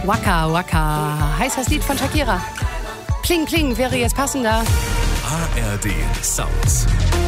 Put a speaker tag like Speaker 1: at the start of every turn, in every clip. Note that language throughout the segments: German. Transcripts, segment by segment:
Speaker 1: Waka Waka, heißt das Lied von Shakira. Pling Pling wäre jetzt passender.
Speaker 2: ARD Sounds.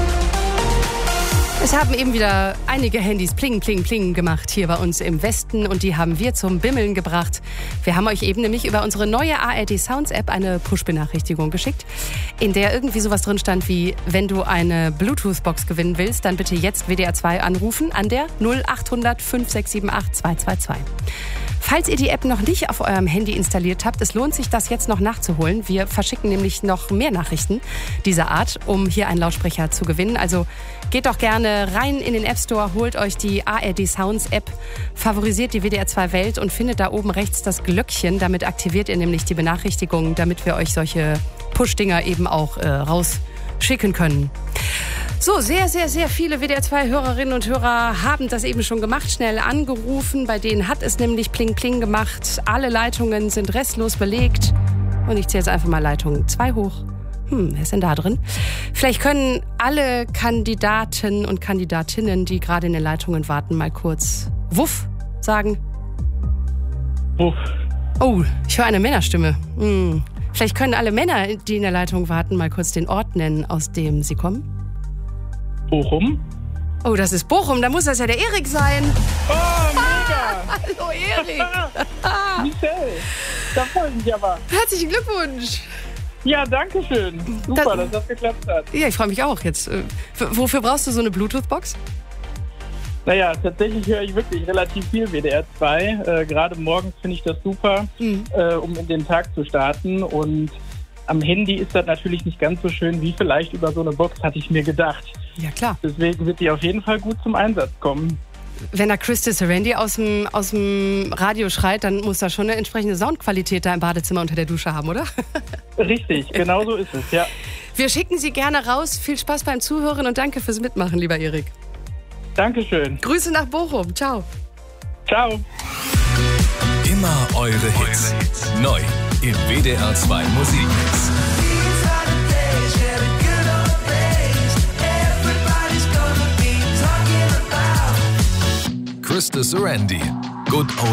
Speaker 1: Es haben eben wieder einige Handys Pling Pling Pling gemacht hier bei uns im Westen und die haben wir zum Bimmeln gebracht. Wir haben euch eben nämlich über unsere neue ARD Sounds App eine Push-Benachrichtigung geschickt, in der irgendwie sowas drin stand wie, wenn du eine Bluetooth-Box gewinnen willst, dann bitte jetzt WDR 2 anrufen an der 0800 5678 222. Falls ihr die App noch nicht auf eurem Handy installiert habt, es lohnt sich, das jetzt noch nachzuholen. Wir verschicken nämlich noch mehr Nachrichten dieser Art, um hier einen Lautsprecher zu gewinnen. Also geht doch gerne rein in den App Store, holt euch die ARD Sounds App, favorisiert die WDR 2 Welt und findet da oben rechts das Glöckchen. Damit aktiviert ihr nämlich die Benachrichtigungen, damit wir euch solche Push-Dinger eben auch rausschicken können. So, sehr, sehr, sehr viele WDR 2 Hörerinnen und Hörer haben das eben schon gemacht, schnell angerufen. Bei denen hat es nämlich Pling Pling gemacht. Alle Leitungen sind restlos belegt. Und ich zähle jetzt einfach mal Leitung 2 hoch. Wer ist denn da drin? Vielleicht können alle Kandidaten und Kandidatinnen, die gerade in den Leitungen warten, mal kurz Wuff sagen.
Speaker 3: Wuff.
Speaker 1: Oh, ich höre eine Männerstimme. Vielleicht können alle Männer, die in der Leitung warten, mal kurz den Ort nennen, aus dem sie kommen.
Speaker 3: Bochum.
Speaker 1: Oh, das ist Bochum, da muss das ja der Erik sein.
Speaker 3: Oh, mega!
Speaker 1: Hallo Erik.
Speaker 3: Michelle, da freue ich mich aber.
Speaker 1: Herzlichen Glückwunsch.
Speaker 3: Ja, danke schön. Super, dass das geklappt hat.
Speaker 1: Ja, ich freue mich auch jetzt. Wofür brauchst du so eine Bluetooth-Box?
Speaker 3: Naja, tatsächlich höre ich wirklich relativ viel WDR 2. Gerade morgens finde ich das super, um in den Tag zu starten. Und am Handy ist das natürlich nicht ganz so schön wie vielleicht über so eine Box, hatte ich mir gedacht.
Speaker 1: Ja, klar.
Speaker 3: Deswegen wird die auf jeden Fall gut zum Einsatz kommen.
Speaker 1: Wenn da Christy Serendi aus dem Radio schreit, dann muss da schon eine entsprechende Soundqualität da im Badezimmer unter der Dusche haben, oder?
Speaker 3: Richtig, genau so ist es, ja.
Speaker 1: Wir schicken Sie gerne raus. Viel Spaß beim Zuhören und danke fürs Mitmachen, lieber Erik.
Speaker 3: Dankeschön.
Speaker 1: Grüße nach Bochum. Ciao.
Speaker 3: Ciao.
Speaker 2: Immer eure Hits. Neu im WDR 2 Musikmix. Christy Serendi, Good Old